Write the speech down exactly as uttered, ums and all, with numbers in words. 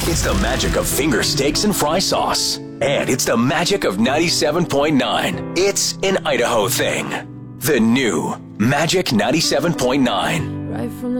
It's the magic of finger steaks and fry sauce. And it's the magic of ninety-seven point nine. It's an Idaho thing. The new Magic ninety-seven point nine. Right from the